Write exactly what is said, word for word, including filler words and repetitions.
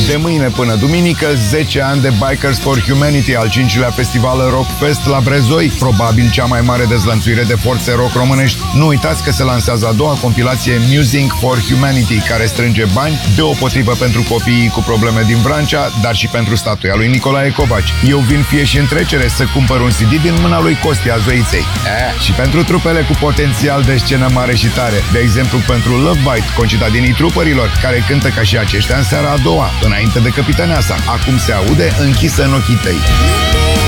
De mâine până duminică, zece ani de Bikers for Humanity, al cincilea festival Rock Fest la Brezoi, probabil cea mai mare dezlănțuire de forțe rock românești. Nu uitați că se lansează a doua compilație Music for Humanity, care strânge bani deopotrivă pentru copiii cu probleme din Vrancea, dar și pentru statuia lui Nicolae Covaci. Eu vin fie și în trecere să cumpăr un C D din mâna lui Costi Azoiței. Eh, și pentru trupele cu potențial de scenă mare și tare, de exemplu pentru Love Bite, concitadinii trupărilor, care cântă ca și aceștia în seara a doua, înainte de Căpităneasa. Acum se aude închisă în ochii tăi.